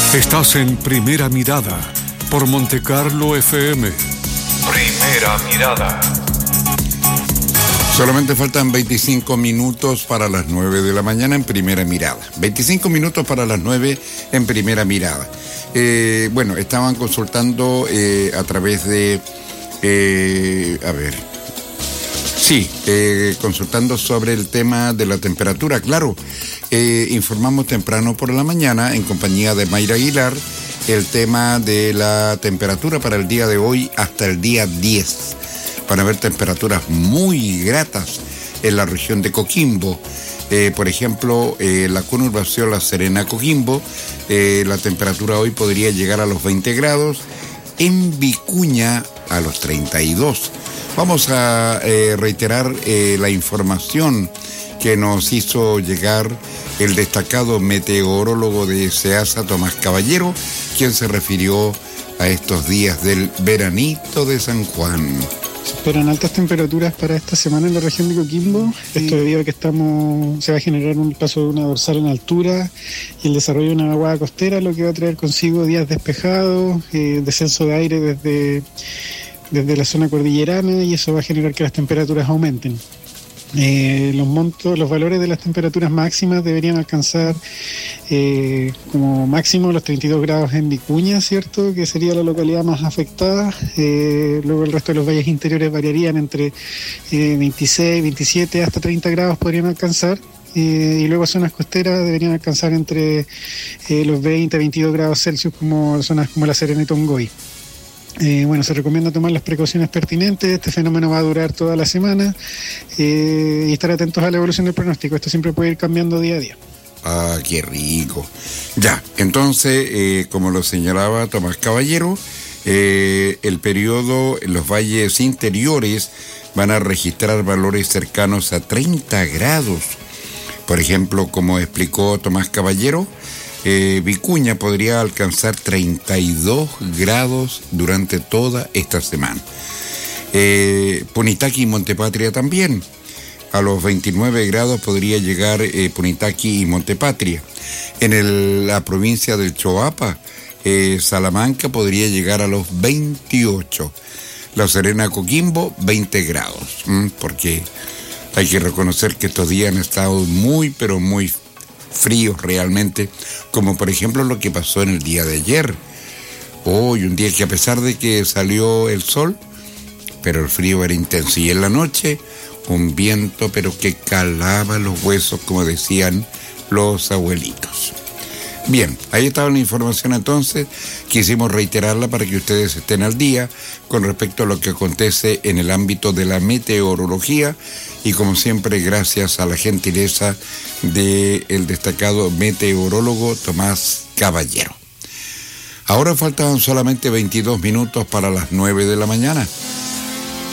Estás en Primera Mirada por Montecarlo FM. Primera Mirada. Solamente faltan 25 minutos para las 9 de la mañana en Primera Mirada. 25 minutos para las 9 en Primera Mirada. Bueno, estaban consultando a través de... consultando sobre el tema de la temperatura. Claro, informamos temprano por la mañana en compañía de Mayra Aguilar el tema de la temperatura para el día de hoy hasta el día 10. Van a haber temperaturas muy gratas en la región de Coquimbo. Por ejemplo, la conurbación La Serena, Coquimbo, la temperatura hoy podría llegar a los 20 grados. En Vicuña a los 32. Vamos a reiterar la información que nos hizo llegar el destacado meteorólogo de SEASA, Tomás Caballero, quien se refirió a estos días del veranito de San Juan. Se esperan altas temperaturas para esta semana en la región de Coquimbo. Sí. Esto debido a que se va a generar un paso de una dorsal en altura y el desarrollo de una vaguada costera, lo que va a traer consigo días despejados, descenso de aire desde la zona cordillerana, y eso va a generar que las temperaturas aumenten. Los valores de las temperaturas máximas deberían alcanzar como máximo los 32 grados en Vicuña, ¿cierto? Que sería la localidad más afectada. Luego el resto de los valles interiores variarían entre 26, 27 hasta 30 grados podrían alcanzar. Y luego zonas costeras deberían alcanzar entre los 20 a 22 grados Celsius, como zonas como La Serena y Tongoy. Se recomienda tomar las precauciones pertinentes. Este fenómeno va a durar toda la semana y estar atentos a la evolución del pronóstico. Esto siempre puede ir cambiando día a día. Ah, qué rico. Ya, entonces, como lo señalaba Tomás Caballero, el periodo en los valles interiores van a registrar valores cercanos a 30 grados. Por ejemplo, como explicó Tomás Caballero, Vicuña podría alcanzar 32 grados durante toda esta semana. Punitaqui y Montepatria también. A los 29 grados podría llegar Punitaqui y Montepatria. En la provincia del Choapa, Salamanca podría llegar a los 28. La Serena, Coquimbo, 20 grados. Porque hay que reconocer que estos días han estado muy, pero muy fríos realmente, como por ejemplo lo que pasó en el día de ayer. Hoy, un día que a pesar de que salió el sol, pero el frío era intenso. Y en la noche, un viento, pero que calaba los huesos, como decían los abuelitos. Bien, ahí estaba la información entonces. Quisimos reiterarla para que ustedes estén al día con respecto a lo que acontece en el ámbito de la meteorología. Y como siempre, gracias a la gentileza del destacado meteorólogo Tomás Caballero. Ahora faltan solamente 22 minutos para las 9 de la mañana.